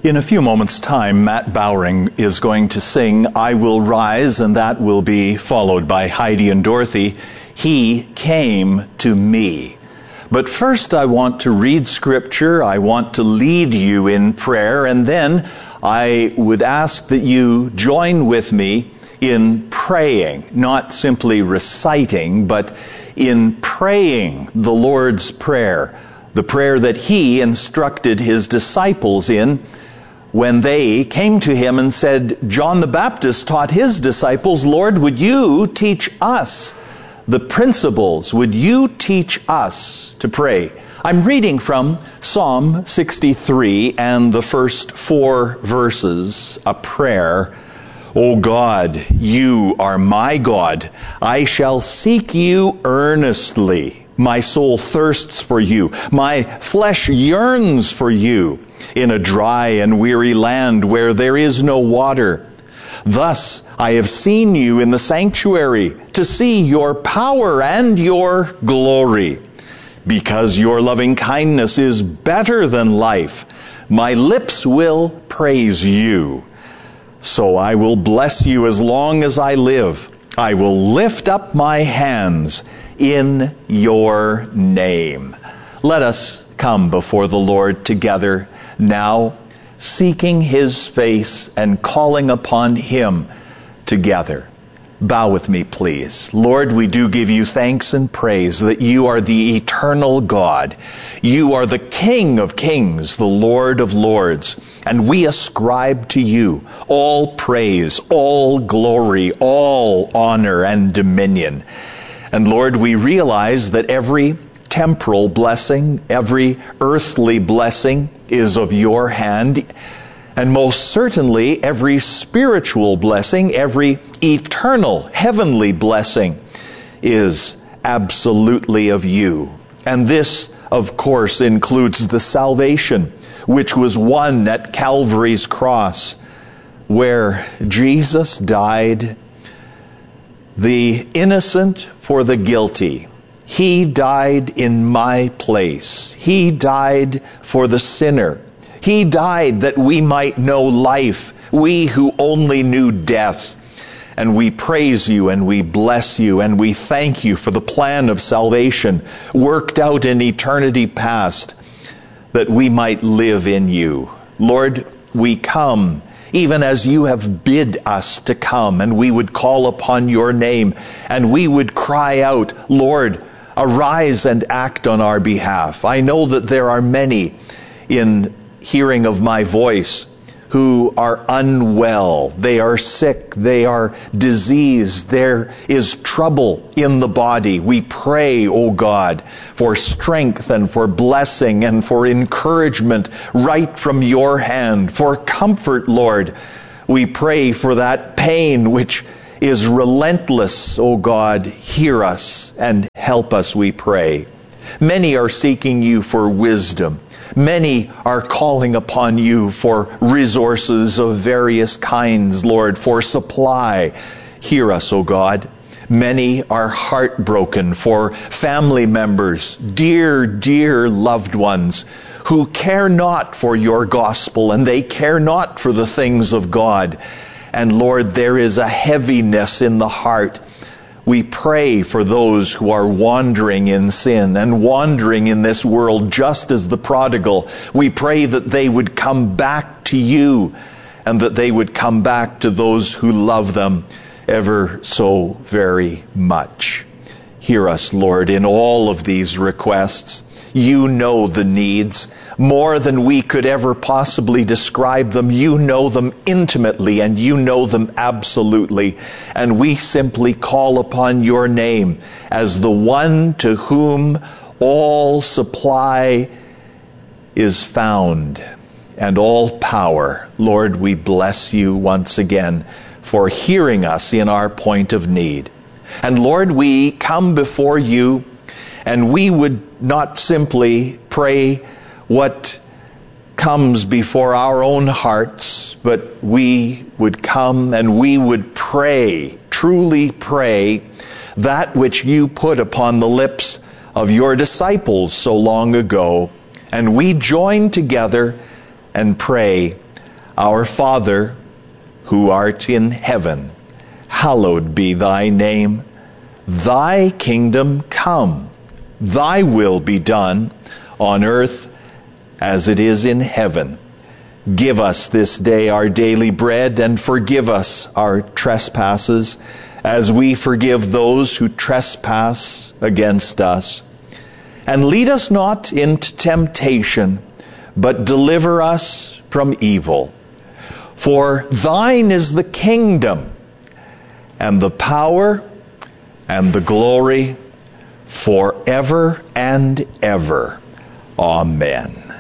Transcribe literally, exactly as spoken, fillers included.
In a few moments' time, Matt Bowring is going to sing I Will Rise, and that will be followed by Heidi and Dorothy, He Came to Me. But first I want to read Scripture, I want to lead you in prayer, and then I would ask that you join with me in praying, not simply reciting, but in praying the Lord's Prayer, the prayer that He instructed His disciples in when they came to Him and said, John the Baptist taught his disciples, Lord, would you teach us the principles? Would you teach us to pray? I'm reading from Psalm sixty-three and the first four verses, a prayer. O God, you are my God. I shall seek you earnestly. My soul thirsts for you. My flesh yearns for you in a dry and weary land where there is no water. Thus I have seen you in the sanctuary to see your power and your glory. Because your loving kindness is better than life, my lips will praise you. So I will bless you as long as I live. I will lift up my hands in your name. Let us come before the Lord together now, seeking His face and calling upon Him together. Bow with me, please. Lord, we do give you thanks and praise that you are the eternal God. You are the King of kings, the Lord of lords, and we ascribe to you all praise, all glory, all honor and dominion. And Lord, we realize that every temporal blessing, every earthly blessing is of your hand. And most certainly, every spiritual blessing, every eternal heavenly blessing is absolutely of you. And this, of course, includes the salvation which was won at Calvary's cross, where Jesus died, the innocent for the guilty. He died in my place. He died for the sinner. He died that we might know life, we who only knew death. And we praise you and we bless you and we thank you for the plan of salvation worked out in eternity past, that we might live in you. Lord, we come even as you have bid us to come, and we would call upon your name and we would cry out, Lord, arise and act on our behalf. I know that there are many in hearing of my voice who are unwell. They are sick. They are diseased. There is trouble in the body. We pray, O God, for strength and for blessing and for encouragement right from your hand, for comfort, Lord. We pray for that pain which is relentless, O God. Hear us and help us, we pray. Many are seeking you for wisdom. Many are calling upon you for resources of various kinds, Lord, for supply. Hear us, O God. Many are heartbroken for family members, dear, dear loved ones, who care not for your gospel and they care not for the things of God. And Lord, there is a heaviness in the heart. We pray for those who are wandering in sin and wandering in this world just as the prodigal. We pray that they would come back to you and that they would come back to those who love them ever so very much. Hear us, Lord, in all of these requests. You know the needs more than we could ever possibly describe them. You know them intimately and you know them absolutely. And we simply call upon your name as the one to whom all supply is found and all power. Lord, we bless you once again for hearing us in our point of need. And Lord, we come before you and we would not simply pray what comes before our own hearts, but we would come and we would pray, truly pray, that which you put upon the lips of your disciples so long ago. And we join together and pray Our Father, who art in heaven, hallowed be thy name. Thy kingdom come, thy will be done on earth as it is in heaven. Give us this day our daily bread, and forgive us our trespasses, as we forgive those who trespass against us. And lead us not into temptation, but deliver us from evil. For thine is the kingdom, and the power, and the glory, forever and ever. Amen.